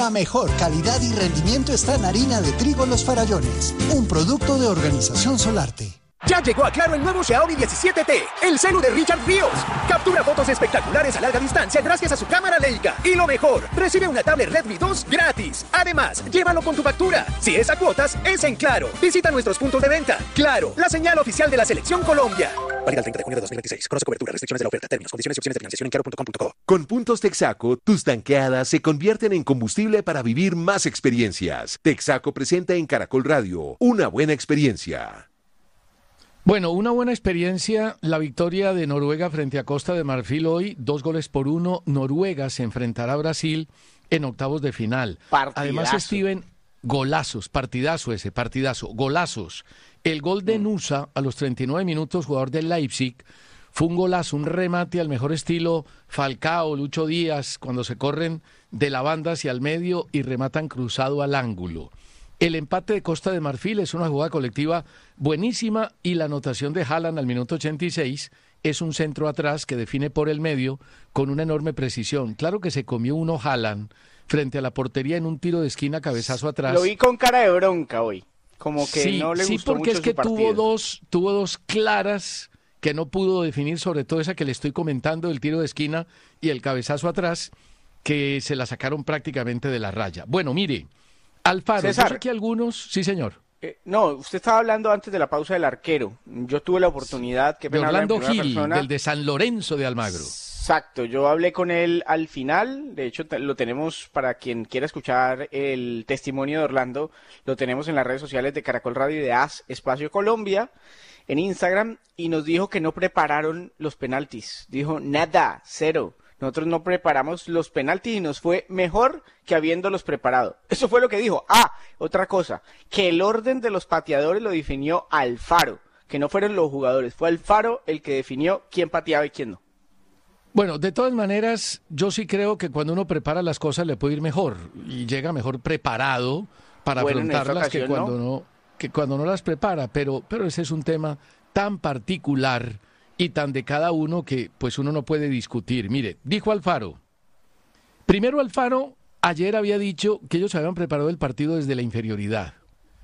La mejor calidad y rendimiento está en harina de trigo Los Farallones, un producto de Organización Solarte. Ya llegó a Claro el nuevo Xiaomi 17T, el celu de Richard Ríos. Captura fotos espectaculares a larga distancia gracias a su cámara Leica. Y lo mejor, recibe una tablet Redmi 2 gratis. Además, llévalo con tu factura. Si es a cuotas, es en Claro. Visita nuestros puntos de venta. Claro, la señal oficial de la Selección Colombia. Válida el 30 de junio de 2026. Conoce cobertura, restricciones de la oferta, términos, condiciones y opciones de financiación en claro.com.co. Con puntos Texaco, tus tanqueadas se convierten en combustible para vivir más experiencias. Texaco presenta en Caracol Radio una buena experiencia. Bueno, una buena experiencia, la victoria de Noruega frente a Costa de Marfil hoy, 2-1. Noruega se enfrentará a Brasil en octavos de final. Partidazo. Además, Steven, golazos, partidazo, golazos. El gol de Nusa a los 39 minutos, jugador del Leipzig, fue un golazo, un remate al mejor estilo Falcao, Lucho Díaz, cuando se corren de la banda hacia el medio y rematan cruzado al ángulo. El empate de Costa de Marfil es una jugada colectiva buenísima y la anotación de Haaland al minuto 86 es un centro atrás que define por el medio con una enorme precisión. Claro que se comió uno Haaland frente a la portería en un tiro de esquina, cabezazo atrás. Lo vi con cara de bronca hoy, como que sí, no le gustó mucho. Sí, porque mucho es que su partido. tuvo dos claras que no pudo definir, sobre todo esa que le estoy comentando, el tiro de esquina y el cabezazo atrás, que se la sacaron prácticamente de la raya. Bueno, mire, Alfaro, César, yo sé que algunos... Sí, señor. No, usted estaba hablando antes de la pausa del arquero. Yo tuve la oportunidad... De Orlando Gil, del de San Lorenzo de Almagro. Exacto, yo hablé con él al final, de hecho lo tenemos para quien quiera escuchar el testimonio de Orlando, lo tenemos en las redes sociales de Caracol Radio y de AS Espacio Colombia, en Instagram, y nos dijo que no prepararon los penaltis. Dijo, nada, cero. Nosotros no preparamos los penaltis y nos fue mejor que habiéndolos preparado. Eso fue lo que dijo. Otra cosa, que el orden de los pateadores lo definió Alfaro, que no fueron los jugadores, fue Alfaro el que definió quién pateaba y quién no. Bueno, de todas maneras, yo sí creo que cuando uno prepara las cosas le puede ir mejor y llega mejor preparado para afrontarlas que cuando no las prepara, pero ese es un tema tan particular y tan de cada uno que pues uno no puede discutir. Mire, dijo Alfaro. Primero Alfaro ayer había dicho que ellos habían preparado el partido desde la inferioridad.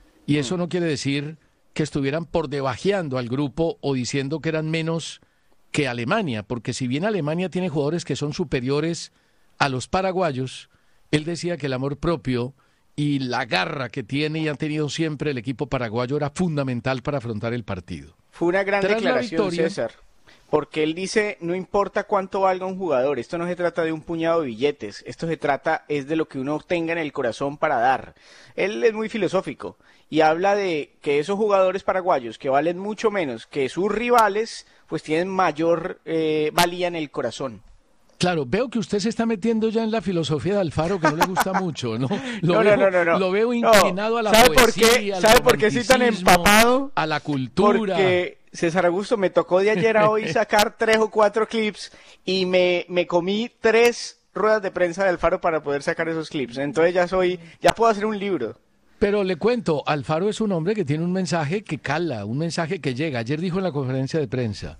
Y eso no quiere decir que estuvieran por debajeando al grupo o diciendo que eran menos que Alemania, porque si bien Alemania tiene jugadores que son superiores a los paraguayos, él decía que el amor propio y la garra que tiene y ha tenido siempre el equipo paraguayo era fundamental para afrontar el partido. Fue una gran declaración, César, porque él dice, no importa cuánto valga un jugador, esto no se trata de un puñado de billetes, esto se trata es de lo que uno tenga en el corazón para dar. Él es muy filosófico y habla de que esos jugadores paraguayos que valen mucho menos que sus rivales, pues tienen mayor valía en el corazón. Claro, veo que usted se está metiendo ya en la filosofía de Alfaro, que no le gusta mucho, ¿no? No. Lo veo inclinado a la poesía, ¿Sabe por qué soy tan empapado? A la cultura. Porque, César Augusto, me tocó de ayer a hoy sacar 3 o 4 clips y me comí 3 ruedas de prensa de Alfaro para poder sacar esos clips. Entonces ya puedo hacer un libro. Pero le cuento, Alfaro es un hombre que tiene un mensaje que cala, un mensaje que llega. Ayer dijo en la conferencia de prensa,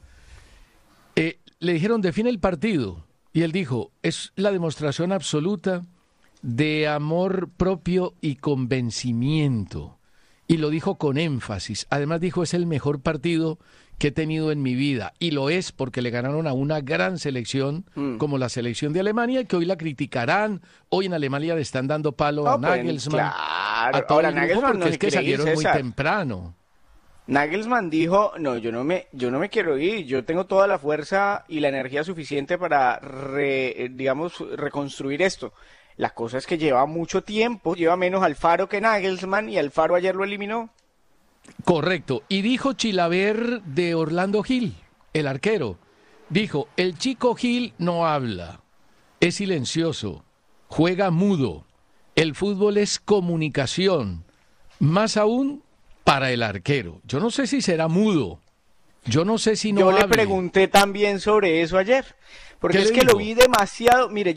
le dijeron, define el partido. Y él dijo, es la demostración absoluta de amor propio y convencimiento. Y lo dijo con énfasis. Además dijo, es el mejor partido que he tenido en mi vida. Y lo es porque le ganaron a una gran selección como la selección de Alemania, que hoy la criticarán. Hoy en Alemania le están dando palo a Nagelsmann. Claro, a todo ahora el grupo, Nagelsmann porque no es que salieron muy temprano. Nagelsmann dijo, no, yo no me quiero ir, yo tengo toda la fuerza y la energía suficiente para, reconstruir esto. La cosa es que lleva mucho tiempo, lleva menos Alfaro que Nagelsmann y Alfaro ayer lo eliminó. Correcto, y dijo Chilaver de Orlando Gil, el arquero, dijo, el chico Gil no habla, es silencioso, juega mudo, el fútbol es comunicación, más aún para el arquero. Yo no sé si será mudo. Yo no sé si no Yo hable. le pregunté también sobre eso ayer. Porque es que lo vi demasiado. Mire,